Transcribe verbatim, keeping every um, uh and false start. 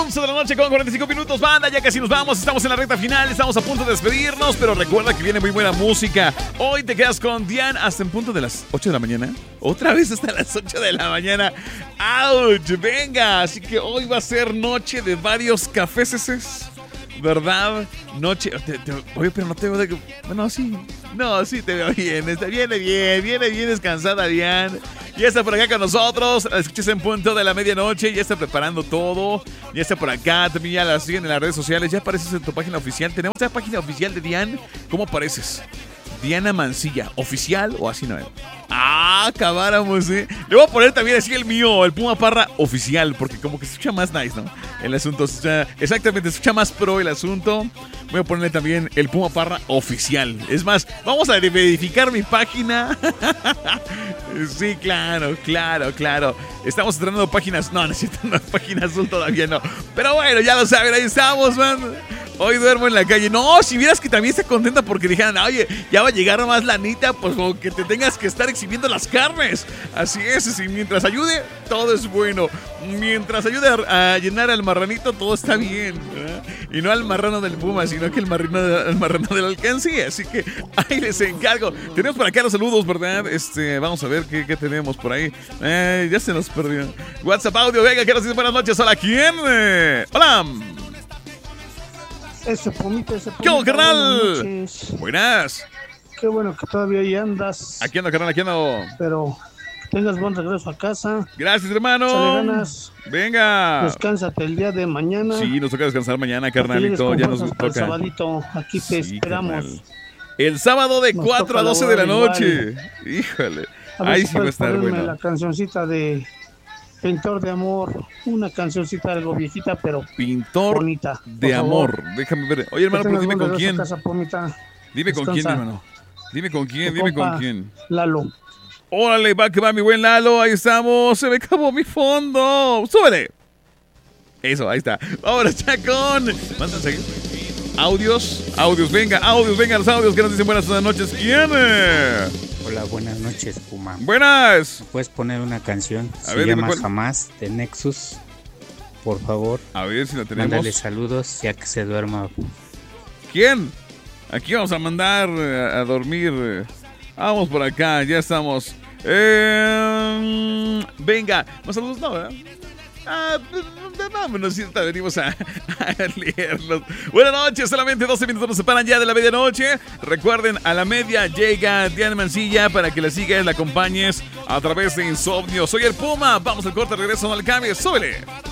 once de la noche con cuarenta y cinco minutos, banda, ya casi nos vamos, estamos en la recta final, estamos a punto de despedirnos, pero recuerda que viene muy buena música. Hoy te quedas con Diane hasta en punto de las ocho de la mañana, otra vez hasta las ocho de la mañana. ¡Auch! Venga, así que hoy va a ser noche de varios cafés, ¿verdad? Noche, te, te, oye, pero no te veo de... Bueno, sí, no, sí te veo bien, está, viene bien, viene bien descansada Diane. Ya está por acá con nosotros, la escuchas en punto de la medianoche, ya está preparando todo, ya está por acá, también ya la siguen en las redes sociales, ya apareces en tu página oficial. Tenemos la página oficial de Diane, ¿cómo apareces? Diana Mancilla, ¿oficial o así no es? Ah, acabáramos, ¿eh? Le voy a poner también así el mío, el Puma Parra oficial, porque como que se escucha más nice, ¿no? El asunto, se escucha, exactamente, se escucha más pro el asunto. Voy a ponerle también el Puma Parra oficial. Es más, vamos a verificar mi página. Sí, claro, claro, claro. Estamos estrenando páginas, no, necesitamos página azul todavía no. Pero bueno, ya lo saben, ahí estamos, man. Hoy duermo en la calle. No, si vieras que también está contenta porque dijeran, oye, ya va a llegar más lanita, pues como que te tengas que estar exhibiendo las carnes. Así es, y mientras ayude, todo es bueno. Mientras ayude a, a llenar al marranito, todo está bien, ¿verdad? Y no al marrano del Puma, sino que el marrano, el marrano del alcancía. Así que ahí les encargo. Tenemos por acá los saludos, ¿verdad? Este, vamos a ver qué, qué tenemos por ahí. Eh, ya se nos perdió. WhatsApp audio, venga, que nos dice buenas noches. Hola, ¿quién? Eh, hola. Ese Pumita, ese Pumita. ¿Qué onda, carnal? Buenas. Buenas. Qué bueno que todavía ahí andas. Aquí ando, carnal, aquí ando. Pero tengas buen regreso a casa. Gracias, hermano. Échale ganas. Venga. Descánsate el día de mañana. Sí, nos toca descansar mañana, carnalito. Ya nos toca. El sabadito, aquí te sí, esperamos. Carnal. El sábado de nos cuatro a doce de la noche. Igual. Híjole. Ahí sí va a estar bueno. La cancioncita de Pintor de Amor, una cancioncita algo viejita, pero Pintor bonita. De Amor, déjame ver. Oye, hermano, pues dime con quién. Casa, dime con quién, hermano. Dime con quién, dime con quién. Lalo. Órale, va que va mi buen Lalo, ahí estamos. Se me acabó mi fondo. ¡Súbele! Eso, ahí está. Ahora está con... Mándense audios, audios, venga, audios, venga los audios que nos dicen buenas noches. ¿Quién es? Hola, buenas noches, Puma. Buenas. ¿Puedes poner una canción? A Se ver, llama Jamás, de Nexus. Por favor. A ver si la tenemos. Mándale saludos ya que se duerma. ¿Quién? Aquí vamos a mandar a, a dormir. Vamos por acá, ya estamos. Eh, venga, más saludos, no, ¿verdad? Ah, vámonos, venimos a, a leerlos. Buenas noches, solamente doce minutos nos separan ya de la medianoche. Recuerden, a la media llega Diana Mancilla para que la sigas, la acompañes a través de Insomnio. Soy el Puma, vamos al corte, regreso, no le cambies, súbele.